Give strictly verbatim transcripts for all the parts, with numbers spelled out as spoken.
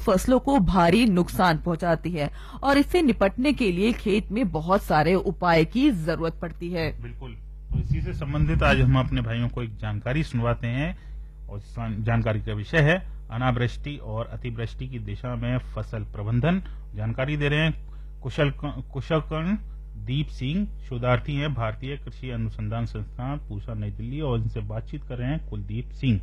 फसलों को भारी नुकसान पहुंचाती है और इससे निपटने के लिए खेत में बहुत सारे उपाय की जरूरत पड़ती है। बिल्कुल, तो इसी से संबंधित आज हम अपने भाइयों को एक जानकारी सुनवाते हैं और जानकारी का विषय है अनावृष्टि और अतिवृष्टि की दिशा में फसल प्रबंधन। जानकारी दे रहे हैं कुशल कुशलकर्ण दीप सिंह, शोधार्थी हैं भारतीय कृषि अनुसंधान संस्थान पूसा नई दिल्ली, और इनसे बातचीत कर रहे हैं कुलदीप सिंह।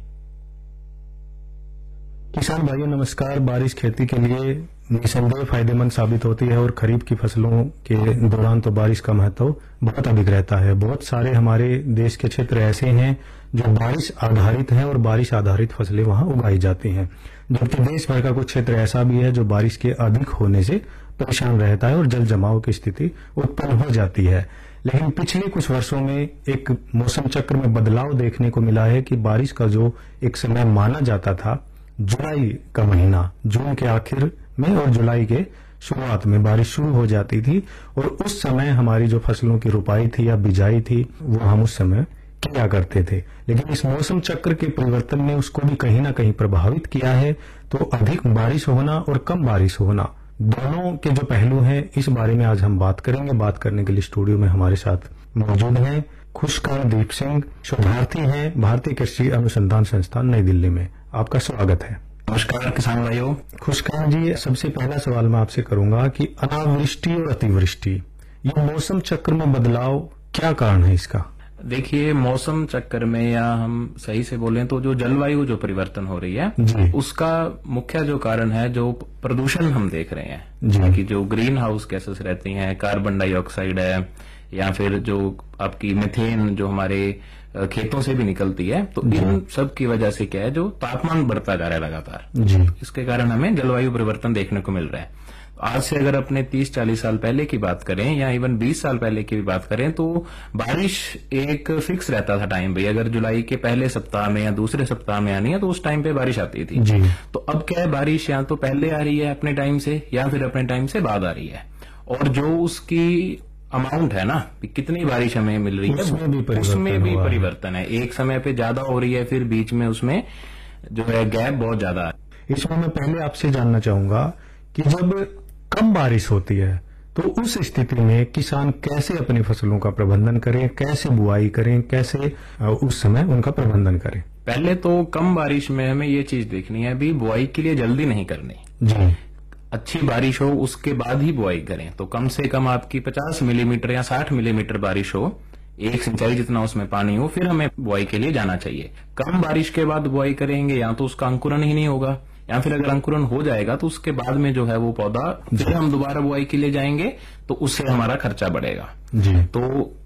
किसान भाइयों नमस्कार। बारिश खेती के लिए निसंदेह फायदेमंद साबित होती है और खरीफ की फसलों के दौरान तो बारिश का महत्व बहुत अधिक रहता है। बहुत सारे हमारे देश के क्षेत्र ऐसे हैं जो बारिश आधारित हैं और बारिश आधारित फसलें वहां उगाई जाती हैं, जबकि देश भर का कुछ क्षेत्र ऐसा भी है जो बारिश के अधिक होने से परेशान रहता है और जल जमाव की स्थिति उत्पन्न हो जाती है। लेकिन पिछले कुछ वर्षों में एक मौसम चक्र में बदलाव देखने को मिला है कि बारिश का जो एक समय माना जाता था, जुलाई का महीना, जून के आखिर में और जुलाई के शुरुआत में बारिश शुरू हो जाती थी और उस समय हमारी जो फसलों की रुपाई थी या बिजाई थी वो हम उस समय किया करते थे। लेकिन इस मौसम चक्र के परिवर्तन ने उसको भी कहीं ना कहीं प्रभावित किया है। तो अधिक बारिश होना और कम बारिश होना, दोनों के जो पहलू हैं, इस बारे में आज हम बात करेंगे। बात करने के लिए स्टूडियो में हमारे साथ मौजूद हैं खुशकर्ण दीप सिंह, शोधार्थी हैं भारतीय कृषि अनुसंधान संस्थान नई दिल्ली में। आपका स्वागत है। नमस्कार किसान भाइयों। खुशकर्ण जी, सबसे पहला सवाल मैं आपसे करूंगा कि अनावृष्टि और अतिवृष्टि, ये मौसम चक्र में बदलाव, क्या कारण है इसका? देखिए, मौसम चक्कर में, या हम सही से बोलें तो जो जलवायु जो परिवर्तन हो रही है, उसका मुख्य जो कारण है जो प्रदूषण हम देख रहे हैं, कि जो ग्रीन हाउस गैसेस रहती हैं, कार्बन डाइऑक्साइड है, या फिर जो आपकी मीथेन जो हमारे खेतों से भी निकलती है, तो इन सब की वजह से क्या है, जो तापमान बढ़ता जा रहा है लगातार, इसके कारण हमें जलवायु परिवर्तन देखने को मिल रहा है। आज से अगर अपने तीस चालीस साल पहले की बात करें या इवन बीस साल पहले की भी बात करें तो बारिश एक फिक्स रहता था टाइम पे। अगर जुलाई के पहले सप्ताह में या दूसरे सप्ताह में आनी है तो उस टाइम पे बारिश आती थी। तो अब क्या है, बारिश या तो पहले आ रही है अपने टाइम से या फिर अपने टाइम से बाद आ रही है, और जो उसकी अमाउंट है ना, कितनी बारिश हमें मिल रही है, उसमें भी परिवर्तन, उसमें भी परिवर्तन है। एक समय पे ज्यादा हो रही है, फिर बीच में उसमें जो है गैप बहुत ज्यादा है। इसमें मैं पहले आपसे जानना चाहूंगा कि जब कम बारिश होती है तो उस स्थिति में किसान कैसे अपनी फसलों का प्रबंधन करें, कैसे बुआई करें, कैसे उस समय उनका प्रबंधन करें? पहले तो कम बारिश में हमें ये चीज देखनी है, भी बुआई के लिए जल्दी नहीं करनी जी। अच्छी बारिश हो उसके बाद ही बुआई करें। तो कम से कम आपकी पचास मिलीमीटर या साठ मिलीमीटर बारिश हो, एक सिंचाई जितना उसमें पानी हो, फिर हमें बुआई के लिए जाना चाहिए। कम बारिश के बाद बुआई करेंगे या तो उसका अंकुरण ही नहीं होगा, या फिर अगर अंकुरण हो जाएगा तो उसके बाद में जो है वो पौधा, फिर हम दोबारा बुआई के लिए जाएंगे तो उससे हमारा खर्चा बढ़ेगा जी। तो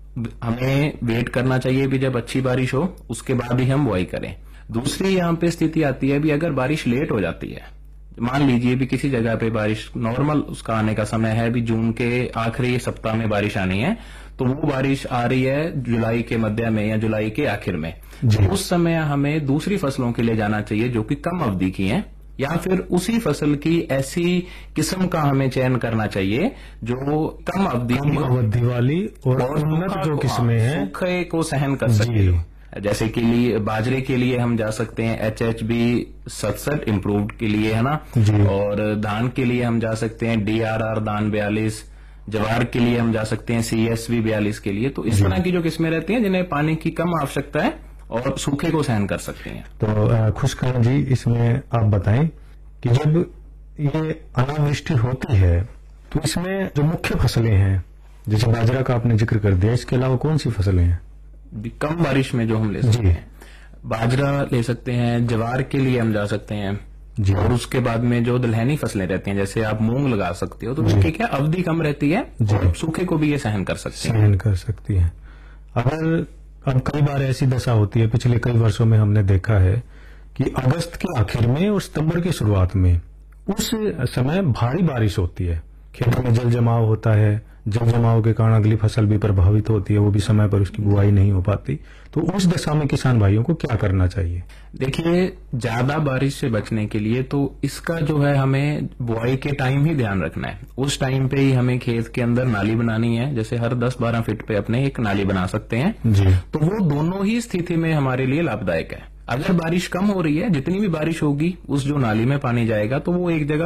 हमें वेट करना चाहिए भी जब अच्छी बारिश हो उसके बाद ही हम बुआई करें। दूसरी यहाँ पे स्थिति आती है भी अगर बारिश लेट हो जाती है, मान लीजिए भी किसी जगह पे बारिश नॉर्मल उसका आने का समय है, भी जून के आखिरी सप्ताह में बारिश आनी है, तो वो बारिश आ रही है जुलाई के मध्य में या जुलाई के आखिर में, उस समय हमें दूसरी फसलों के लिए जाना चाहिए जो कि कम अवधि की हैं, या फिर उसी फसल की ऐसी किस्म का हमें चयन करना चाहिए जो कम अवधि अवधि वाली और उन्नत जो किस्में हैं, सूखे को सहन कर सके। जैसे के लिए बाजरे के लिए हम जा सकते हैं एच एच बी सड़सठ इम्प्रूव्ड के लिए, है ना, और धान के लिए हम जा सकते हैं डी आर आर दान बयालीस, जवार के लिए हम जा सकते हैं सी एस वी बयालीस के लिए। तो इस तरह की जो किस्में रहती हैं जिन्हें पानी की कम आवश्यकता है और सूखे को सहन कर सकते हैं। तो खुशकर्ण जी, इसमें आप बताएं कि जब ये अनावृष्टि होती है तो इसमें जो मुख्य फसलें हैं, जैसे बाजरा का आपने जिक्र कर दिया, इसके अलावा कौन सी फसलें हैं? कम बारिश में जो हम ले सकते हैं, बाजरा ले सकते हैं, जवार के लिए हम जा सकते हैं जी। और उसके बाद में जो दलहनी फसलें रहती हैं, जैसे आप मूंग लगा सकते हो, तो उसकी क्या अवधि कम रहती है और सूखे को भी ये सहन कर सकती है सहन कर सकती है। अगर अब कई बार ऐसी दशा होती है, पिछले कई वर्षों में हमने देखा है कि अगस्त के आखिर में और सितंबर की शुरुआत में उस समय भारी बारिश होती है, खेतों में जल जमाव होता है, जल जमाव के कारण अगली फसल भी प्रभावित होती है, वो भी समय पर उसकी बुआई नहीं हो पाती। तो उस दशा में किसान भाइयों को क्या करना चाहिए? देखिए, ज्यादा बारिश से बचने के लिए तो इसका जो है हमें बुआई के टाइम ही ध्यान रखना है। उस टाइम पे ही हमें खेत के अंदर नाली बनानी है, जैसे हर दस बारह फीट पे अपने एक नाली बना सकते हैं जी। तो वो दोनों ही स्थिति में हमारे लिए लाभदायक है। अगर बारिश कम हो रही है, जितनी भी बारिश होगी उस जो नाली में पानी जाएगा तो वो एक जगह